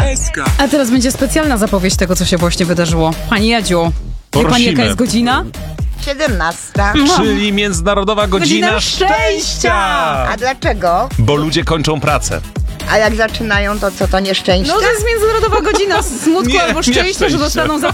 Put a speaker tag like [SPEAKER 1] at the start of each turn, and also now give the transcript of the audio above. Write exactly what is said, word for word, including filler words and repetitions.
[SPEAKER 1] S K.
[SPEAKER 2] A teraz będzie specjalna zapowiedź tego, co się właśnie wydarzyło. Pani Jadziu, wie pani,
[SPEAKER 3] Prosimy.
[SPEAKER 2] jaka jest godzina?
[SPEAKER 4] siedemnasta.
[SPEAKER 3] Czyli Międzynarodowa Godzina,
[SPEAKER 2] Godzina Szczęścia!
[SPEAKER 3] Szczęścia!
[SPEAKER 4] A dlaczego?
[SPEAKER 3] Bo ludzie kończą pracę.
[SPEAKER 4] A jak zaczynają, to co, to nieszczęście?
[SPEAKER 2] No to jest Międzynarodowa Godzina smutku
[SPEAKER 3] Nie,
[SPEAKER 2] albo
[SPEAKER 3] nie
[SPEAKER 2] szczęścia, że
[SPEAKER 3] szczęścia.
[SPEAKER 2] dostaną za